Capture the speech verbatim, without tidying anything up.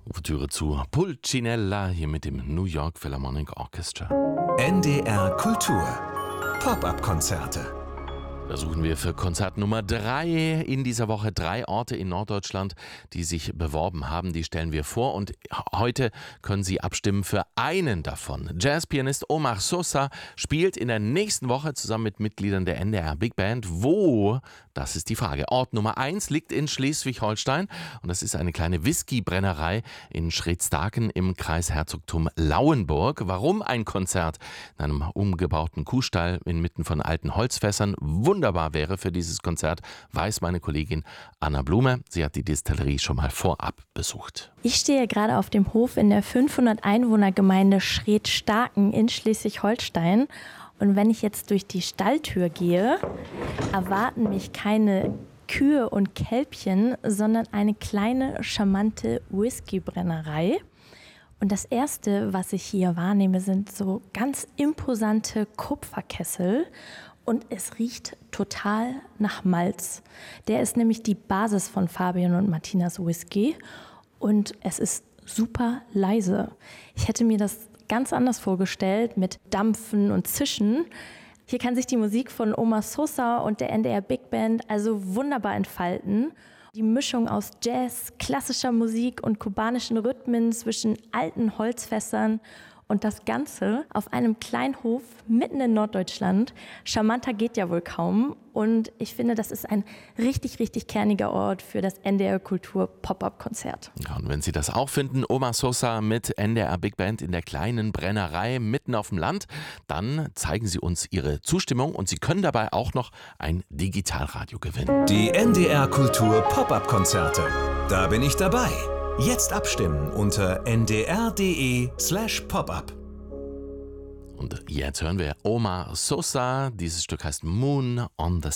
Ouvertüre zu Pulcinella hier mit dem New York Philharmonic Orchestra. N D R Kultur Pop-up-Konzerte. Da suchen wir für Konzert Nummer drei in dieser Woche drei Orte in Norddeutschland, die sich beworben haben. Die stellen wir vor und heute können Sie abstimmen für einen davon. Jazzpianist Omar Sosa spielt in der nächsten Woche zusammen mit Mitgliedern der N D R Big Band. Wo? Das ist die Frage. Ort Nummer eins liegt in Schleswig-Holstein und das ist eine kleine Whiskybrennerei in Schredstaken im Kreis Herzogtum Lauenburg. Warum ein Konzert in einem umgebauten Kuhstall inmitten von alten Holzfässern wunderbar wäre für dieses Konzert, weiß meine Kollegin Anna Blume. Sie hat die Distillerie schon mal vorab besucht. Ich stehe gerade auf dem Hof in der fünfhundert Einwohner-Gemeinde Schredstaken in Schleswig-Holstein. Und wenn ich jetzt durch die Stalltür gehe, erwarten mich keine Kühe und Kälbchen, sondern eine kleine, charmante Whiskybrennerei. Und das Erste, was ich hier wahrnehme, sind so ganz imposante Kupferkessel. Und es riecht total nach Malz. Der ist nämlich die Basis von Fabian und Martinas Whisky. Und es ist super leise. Ich hätte mir das ganz anders vorgestellt mit Dampfen und Zischen. Hier kann sich die Musik von Omar Sosa und der N D R Big Band also wunderbar entfalten. Die Mischung aus Jazz, klassischer Musik und kubanischen Rhythmen zwischen alten Holzfässern und das Ganze auf einem kleinen Hof mitten in Norddeutschland. Charmanter geht ja wohl kaum. Und ich finde, das ist ein richtig, richtig kerniger Ort für das N D R Kultur Pop-up-Konzert. Ja, und wenn Sie das auch finden, Omar Sosa mit N D R Big Band in der kleinen Brennerei mitten auf dem Land, dann zeigen Sie uns Ihre Zustimmung und Sie können dabei auch noch ein Digitalradio gewinnen. Die N D R Kultur Pop-up-Konzerte. Da bin ich dabei. Jetzt abstimmen unter n d r punkt d e slash pop-up. Und jetzt hören wir Omar Sosa. Dieses Stück heißt Moon on the